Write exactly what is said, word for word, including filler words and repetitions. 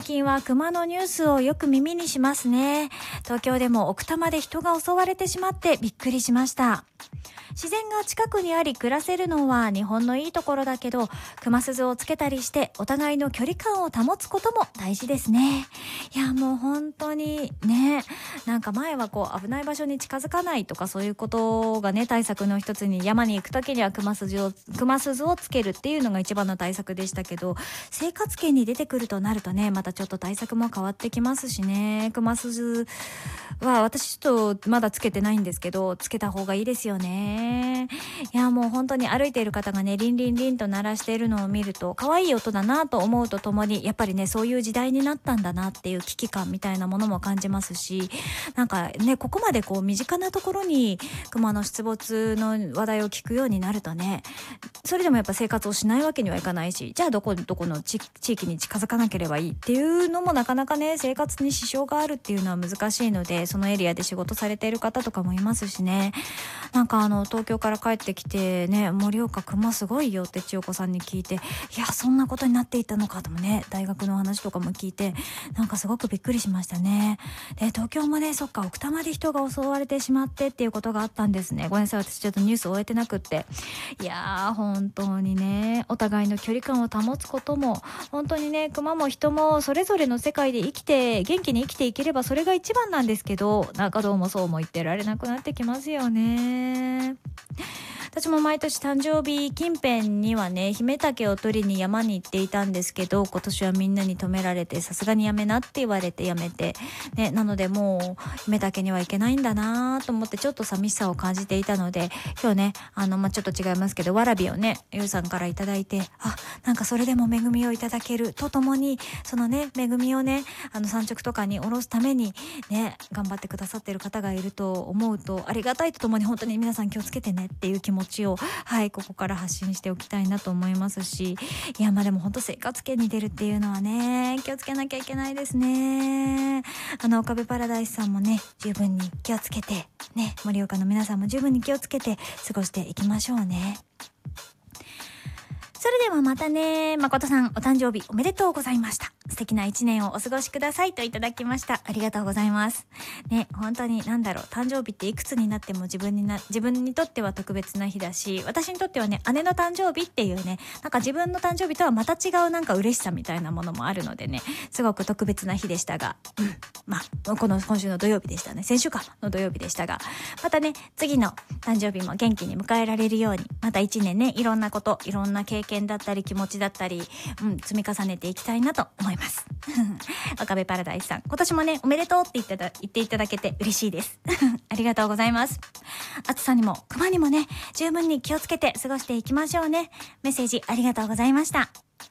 近は熊のニュースをよく耳にしますね。東京でも奥多摩で人が襲われてしまってびっくりしました。自然が近くにあり暮らせるのは日本のいいところだけど、熊鈴をつけたりしてお互いの距離感を保つことも大事ですね。いやもう本当にね、なんか前はこう危ない場所に近づかないとかそういうことがね対策の一つに、山に行くときには熊鈴を熊鈴をつけるっていうのが一番の対策でしたけど、生活圏に出てくるとなるとね、またちょっと対策も変わってきますしね。熊鈴は私ちょっとまだつけてないんですけど、つけた方がいいですよね。いやもう本当に歩いている方がねリンリンリンと鳴らしているのを見ると可愛い音だなと思うとともに、やっぱりねそういう時代になったんだなっていう危機感みたいなものも感じますし、なんかねここまでこう身近なところに熊の出没の話題を聞くようになるとね、それでもやっぱ生活をしないわけにはいかないし、じゃあどこどこの地域に近づかなければいいっていうのもなかなかね生活に支障があるっていうのは難しいので、そのエリアで仕事されている方とかもいますしね。なんかあの東京から帰ってきてね、盛岡熊すごいよって千代子さんに聞いて、いやそんなことになっていたのかともね、大学の話とかも聞いてなんかすごくびっくりしましたね。で東京もね、そっか奥多摩で人が襲われてしまってっていうことがあったんですね。ごめんなさい、私ちょっとニュースを終えてなくって。いやー本当にね、お互いの距離感を保つことも本当にね、熊も人もそれぞれの世界で生きて元気に生きていければそれが一番なんですけど、なんかどうもそうも言ってられなくなってきますよね。私も毎年誕生日近辺にはね姫竹を取りに山に行っていたんですけど、今年はみんなに止められてさすがにやめなって言われてやめて、ね、なのでもう姫竹には行けないんだなと思ってちょっと寂しさを感じていたので、今日ねあの、まあ、ちょっと違いますけどわらびをねゆうさんからいただいて、あなんかそれでも恵みをいただけるとともに、そのね恵みをねあの産直とかに下ろすためにね頑張ってくださっている方がいると思うとありがたいとともに、本当に皆さん気をつけてねっていう気持ち持ちをはいここから発信しておきたいなと思いますし、いやまあでも本当生活圏に出るっていうのはね気をつけなきゃいけないですね。あの岡部パラダイスさんもね十分に気をつけてね、盛岡の皆さんも十分に気をつけて過ごしていきましょうね。それではまたね。誠さんお誕生日おめでとうございました。素敵な一年をお過ごしくださいといただきました。ありがとうございます。ね、本当になんだろう、誕生日っていくつになっても自分にな、自分にとっては特別な日だし、私にとってはね、姉の誕生日っていうね、なんか自分の誕生日とはまた違うなんか嬉しさみたいなものもあるのでね、すごく特別な日でしたが、うん、まあ、この今週の土曜日でしたね、先週かの土曜日でしたが、またね、次の誕生日も元気に迎えられるように、また一年ね、いろんなこと、いろんな経験だったり気持ちだったり、うん、積み重ねていきたいなと思います。岡部パラダイスさん、今年もねおめでとうって言ってた言っていただけて嬉しいですありがとうございます。暑さにも熊にもね十分に気をつけて過ごしていきましょうね。メッセージありがとうございました。